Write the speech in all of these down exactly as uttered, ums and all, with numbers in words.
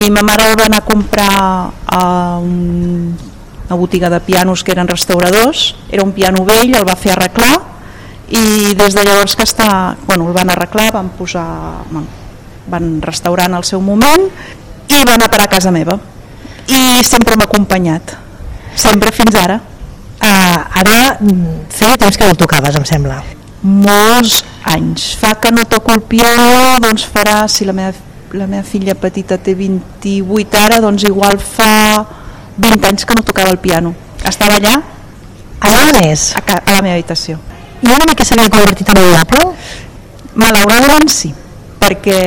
I ma mare el va anar a comprar a un, una botiga de pianos que eren restauradors. Era un piano vell, el va fer arreglar i des de llavors que està, bueno, el van arreglar, van posar, bueno, van restaurar en el seu moment i va anar a parar a casa meva i sempre m'ha acompanyat, sempre fins ara. Uh, ara feia temps que no el tocaves, em sembla. Molts anys. Fa que no toco el piano, doncs farà, si la meva, la meva filla petita té vint-i-vuit ara, doncs igual fa vint anys que no tocava el piano. Estava allà, allà on és? A, a la meva habitació. I una mica s'havia convertit en un Apple? Malauradament sí, perquè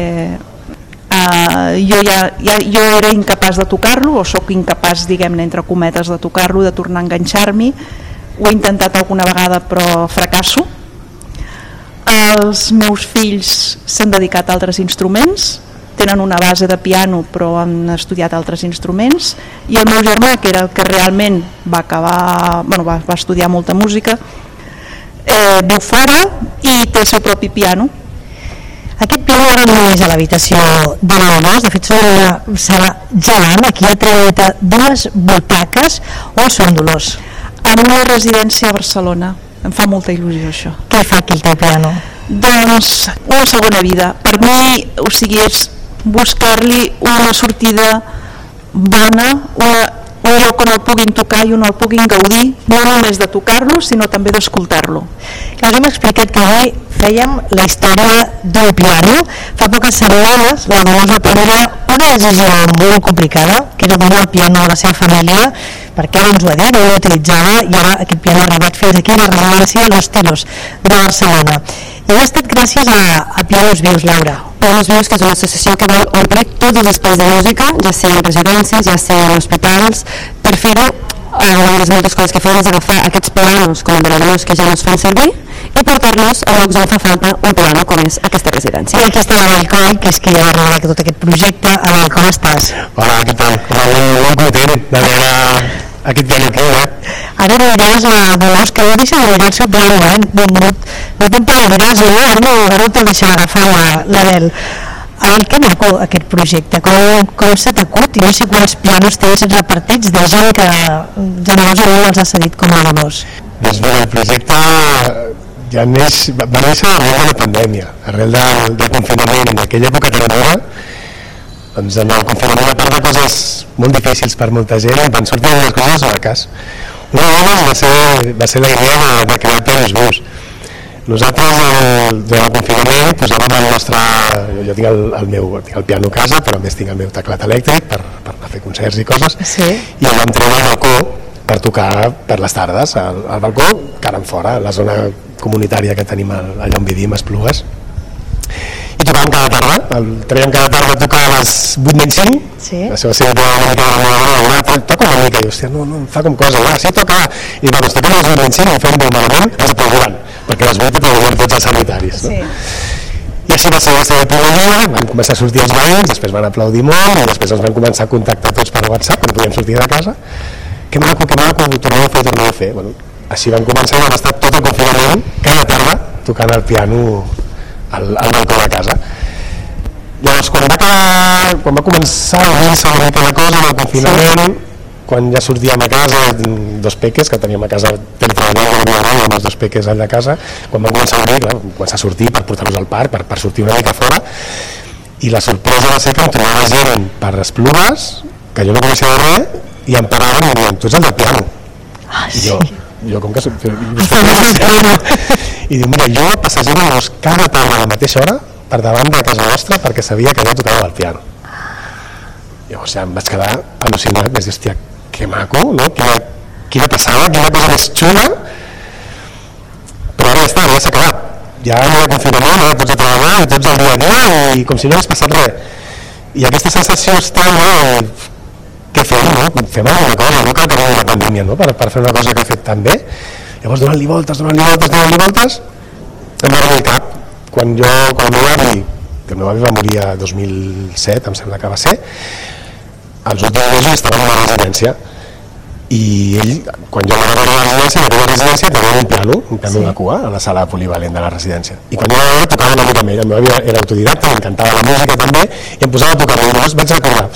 uh, jo, ja, ja, jo era incapaç de tocar-lo, o sóc incapaç, diguem-ne, entre cometes, de tocar-lo, de tornar a enganxar-m'hi. Ho he intentat alguna vegada però fracasso. Els meus fills s'han dedicat a altres instruments, tenen una base de piano però han estudiat altres instruments, i el meu germà, que era el que realment va acabar, bueno, va, va estudiar molta música, eh, viu fora i té el seu propi piano. Aquest piano ara no és a l'habitació de l'Anna, de fet són una sala gegant, aquí a Trenta, dues butaques. On són, Dolors? En una residència a Barcelona. Em fa molta il·lusió això. Què fa aquí el teu piano? Doncs una segona vida. Per mi, o sigui, és buscar-li una sortida bona, una, un lloc on el puguin tocar i on el puguin gaudir, no només de tocar-lo, sinó també d'escoltar-lo. Clar, hem explicat que avui fèiem la història d'un piano. Fa poques setmanes la Dolors va prendre una decisió molt complicada, que era donar el piano a la seva família, perquè ara ens ho ha dit, no l'utilitzava, i ara aquest piano ha arribat fins aquí a la residència Los Tilos de Barcelona. I ha estat gràcies a, a Pianos Vius, Laura. Pianos Vius, que és una associació que vol omplir tots els espais de música, ja sigui en residències, ja sigui en hospitals. Per fer-ho, una de les moltes coses que fem és agafar aquests pianos col·laboradors que ja no es fan servir i portar-los a llocs on fa falta un piano, com és aquesta residència. I aquí està l'Abel Coll, que és qui ha arreglat tot aquest projecte. Abel, com estàs? Hola, què tal? Molt content de veure aquest piano aquí, eh? Ara no diràs a Dolors que no deixa de mirar-se piano, eh? No, no, no te'n parlaràs, eh? Ara no, ara no te'l deixarà agafar l'Abel. Abel, que maco aquest projecte, com, com s'ha t'acut? I no sé quants pianos tens repartits de gent que generosament els ha cedit com a donors. Doncs bé, el projecte ja neix, va néixer arrel de la pandèmia, arrel del, del confinament. En aquella època que era nova, doncs en el confinament, a part de coses molt difícils per molta gent, van sortir unes coses al cas. Una d'elles va ser, va ser la idea de, de crear Pianos Vius. Nosaltres, el, durant el confinament, posàvem el nostre... Jo tinc el, el meu tinc el piano a casa, però a més tinc el meu teclat elèctric per, per anar a fer concerts i coses, sí. I el vam treure al balcó per tocar per les tardes, al, al balcó, cara enfora, a la zona comunitària que tenim allà on vivim, a Esplugues. I tocàvem cada tarda, el traiem cada tarda a tocar a les vuit menys cinc, sí. Això va ser una mica de la meva toca una mica, i hòstia, no, no, em fa com cosa, va, sí, toca, i va, doncs toca a les vuit menys cinc, i ho fem molt malament, ens aplaudran, perquè a les vuit aplaudran tots els sanitaris, no? Sí. I així va ser la seva primera, van començar a sortir els veïns, després van aplaudir molt, i després ens van començar a contactar tots per WhatsApp, quan podíem sortir de casa, que maco, que maco, tornem a fer, tornem a fer, bueno, així van començar, vam estar tot el confinament, cada tarda, tocant el piano al, al balcó de casa. Llavors, quan va, acabar, quan va començar a obrir-se una mica la cosa, el confinament, quan ja sortíem a casa, dos peques, que teníem a casa, tenim treballant amb els dos peques allà a casa, quan van començar a obrir, clar, vam començar a sortir per portar-los al parc, per, per sortir una mica fora, i la sorpresa va ser que em trobava gent per Esplugues, que jo no coneixia de res, i em paraven i em diuen, tu ets el del piano. Ah, sí. I jo, jo com que... I diu, mira, jo passejava-los cada tarda a la mateixa hora per davant de casa nostra perquè sabia que allà tocava el piano. Llavors ja em vaig quedar al·lucinat, vaig dir, hòstia, que maco, no? Quina, quina passada, quina cosa més xula, però ara ja està, ja s'ha acabat. Ja no hi ha confinament, ara tots a treballar, i tots al dia a dia, i com si no hagués passat res. I aquesta sensació està, no? Què fem, no? Fem alguna cosa, no cal que vingui la pandèmia, no? Per, per fer una cosa que ha fet tan bé. Llavors, donant-li voltes, donant-li voltes, donant-li voltes, em va venir al cap. Quan jo, quan el meu avi, que el meu avi va morir a dos mil set, em sembla que va ser, els últims mesos estava en una residència i ell, quan jo anava a la residència, a la residència tenia un piano, un piano sí. de cua a la sala polivalent de la residència, i quan jo anava tocava una mica amb ell, el meu avi era autodidacte, m'encantava la música també, i em posava a tocar, i llavors vaig recordar,